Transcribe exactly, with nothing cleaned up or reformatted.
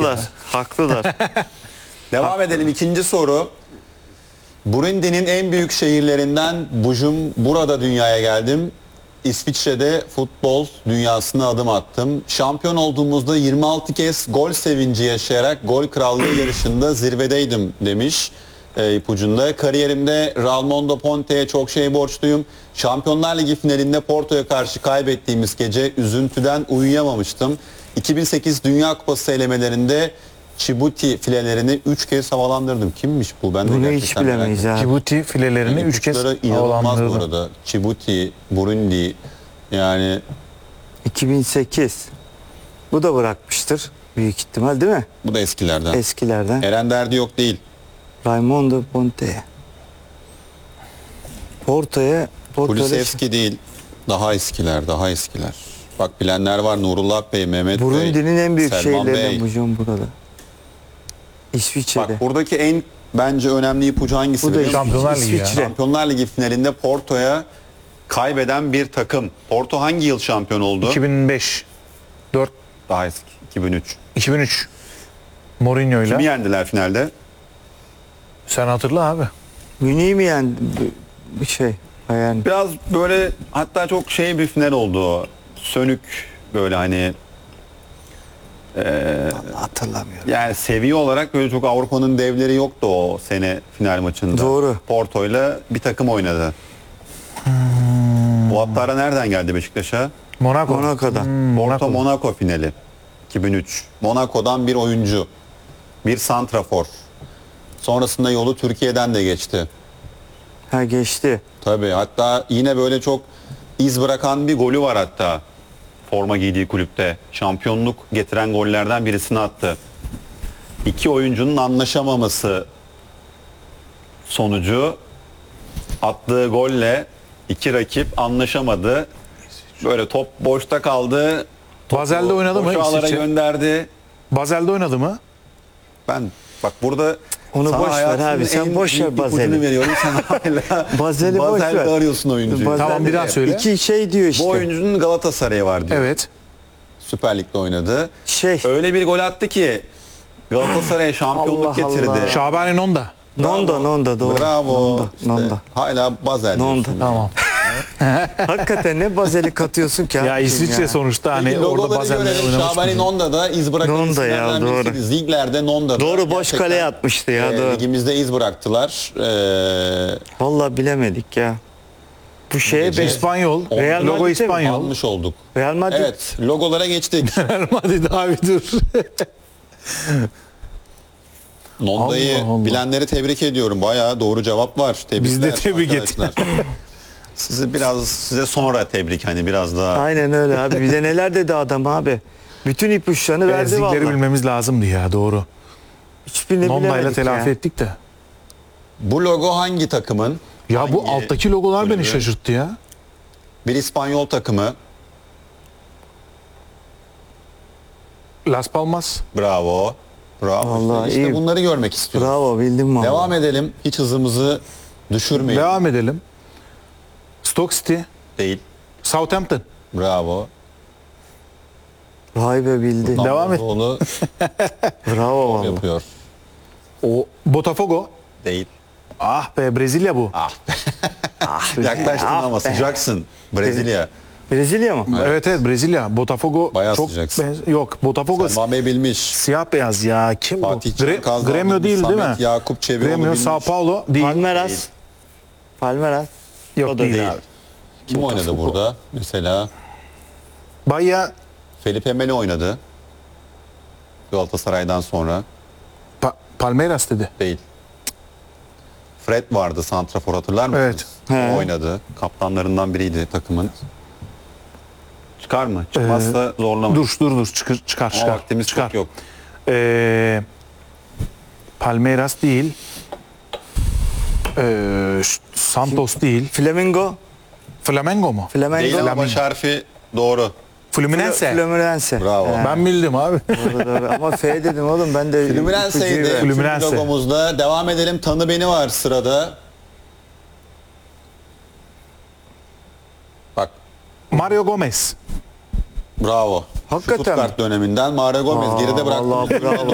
Haklılar. Haklılar. Devam edelim. İkinci soru. Burundi'nin en büyük şehirlerinden Bujumbura'da dünyaya geldim. İsviçre'de futbol dünyasına adım attım. Şampiyon olduğumuzda yirmi altı kez gol sevinci yaşayarak gol krallığı yarışında zirvedeydim demiş e, ipucunda. Kariyerimde Ralmondo Ponte'ye çok şey borçluyum. Şampiyonlar Ligi finalinde Porto'ya karşı kaybettiğimiz gece üzüntüden uyuyamamıştım. iki bin sekiz Dünya Kupası elemelerinde Cibuti filelerini üç kez havalandırdım. Kimmiş bu? Ben de Bunu hiç gerçekten bilemeyiz merak ha. Cibuti filelerini ettim. üç kez İpuçları inanılmaz bu havalandırdı. arada. Cibuti, Burundi yani iki bin sekiz. Bu da bırakmıştır. Büyük ihtimal değil mi? bu da eskilerden. Eskilerden. Eren derdi yok değil. Raimondo Ponte. Porto'ya Porto'ya Kulusevski değil. Daha eskiler, daha eskiler. Bak bilenler var. Nurullah Bey, Mehmet Bey. Burundi'nin en büyük Selman Bey. şehirlerinden Bujumbura. İsviçre'de. Bak buradaki en bence önemli ipucu hangisi? Bu da biliyor musun? Şampiyonlar Ligi ya. İsviçre. Şampiyonlar Ligi finalinde Porto'ya kaybeden bir takım. Porto hangi yıl şampiyon oldu? iki bin beş, dört, Daha eski. iki bin üç. iki bin üç. Mourinho'yla. Kimi yendiler finalde? Sen hatırla abi. Münih'i mi yendi? Bir şey. Yani Biraz böyle hatta çok şey bir final oldu o. Sönük böyle hani hatırlamıyorum. yani seviye olarak böyle çok Avrupa'nın devleri yoktu o sene final maçında. Doğru. Porto'yla bir takım oynadı. Bu hatta ara nereden geldi Beşiktaş'a? Monaco. Monaco'dan. Hmm, Porto Monaco. Monaco finali iki bin üç. Monaco'dan bir oyuncu, bir santrafor. Sonrasında yolu Türkiye'den de geçti. Ha geçti. Tabii hatta yine böyle çok iz bırakan bir golü var hatta. Forma giydiği kulüpte. Şampiyonluk getiren gollerden birisini attı. İki oyuncunun anlaşamaması sonucu attığı golle iki rakip anlaşamadı. Böyle top boşta kaldı. Bazel'de oynadı mı? Boş ağlara İsviçre? gönderdi. Bazel'de oynadı mı? Ben bak burada Onu sana boş ver hayatının abi, sen en boş ver büyük ipucunu Bazel'i. veriyorum. Sen hala Bazel'i boş Bazel'de ver. arıyorsun oyuncuyu. Bazel- Tamam bir daha söyle. İki şey diyor işte. Bu oyuncunun Galatasaray'ı var diyor. Evet. Süper Lig'de oynadı. Şey. Öyle bir gol attı ki Galatasaray'a şampiyonluk Allah getirdi. Allah. Şabani Nonda. Nonda, Nonda doğru. Bravo. Nonda, İşte Nonda. hala Bazel Nonda. diyorsun. Tamam. Hakikaten ne Bazel'i katıyorsun ki? Ya abicim İsviçre ya. sonuçta hani Peki, orada logoları Bazel'de görelim. oynamış. Şabani Nonda'da iz bırakan Nonda ya, isimlerden doğru. birisiydi. Ziegler'de Nonda'da. Doğru, boş Gerçekten, kaleye atmıştı ya, e, doğru. Ligimizde iz bıraktılar. E, Vallahi bilemedik ya. Bu şeye gece- be. İspanyol. Real Logo Madrid'e mi? İspanyol. almış olduk. Real Madrid. Evet, logolara geçtik. Real Madrid abi dur. Nonda'yı Allah Allah. bilenleri tebrik ediyorum. Bayağı doğru cevap var. Tebrikler Biz de tebrik arkadaşlar. Sizi biraz size sonra tebrik hani biraz daha. Aynen öyle abi. Bir de neler dedi adam abi. Bütün ipuçlarını verdi Ezikleri vallahi. bilmemiz lazımdı ya doğru. Hiçbirini Nonda'yla bilemedik telafi ya. ettik de. Bu logo hangi takımın? Ya bu Hangi alttaki logolar beni kulübü? şaşırttı ya. Bir İspanyol takımı. Las Palmas. Bravo. Bravo. Vallahi işte işte iyi. bunları görmek istiyorum. Bravo, bildim vallahi. Devam edelim. Hiç hızımızı düşürmeyin. Devam edelim. Stoke City. Değil. Southampton. Bravo. Vay be, bildi. Devam et. Onu Bravo vallahi. yapıyor. O Botafogo. Değil. Ah be Brezilya bu. Ah. Yaklaştın Ah ama be. sıcaksın. Brezilya. Brezilya mı? Evet evet Brezilya. Botafogo Bayağı çok sıcaksın. benz- yok Botafogo Selma Bey bilmiş. siyah beyaz ya. Kim Fatih bu? Can Gre- Kazan Gremio bilmiş, değil değil mi? Samet Yakup Çevioğlu Gremio bilmiş. Sao Paulo değil. Palmeiras. Palmeiras. Yok O da değil, değil. abi. Kim oynadı burada? Mesela Bahia Felipe Melo oynadı. Galatasaray'dan sonra. Pa- Palmeiras dedi. Değil. Fred vardı santrafor, hatırlar mısınız? Evet. O He. oynadı. Kaptanlarından biriydi takımın. Çıkar mı? Çıkmazsa zorlama. Dur dur dur çıkar çıkar Ama çıkar. vaktimiz çıkar. çok yok. Ee, Palmeiras değil. Ee, ş- Santos değil. Flamingo. Flamengo mu? Flamengo. Değil ama Flamingo. baş harfi doğru. Fluminense. Fluminense. Bravo. He, Ben bildim abi. doğru, doğru. Ama F dedim oğlum, ben de Fluminense'ydi. ipucuyu ver- Üçüncü Fluminense. logomuzda. Devam edelim. Tanı Beni var sırada. Bak. Mario Gomez. Bravo. Hakikaten Stuttgart döneminden Mario Gomez Aa, geride bıraktı. vallahi bravo.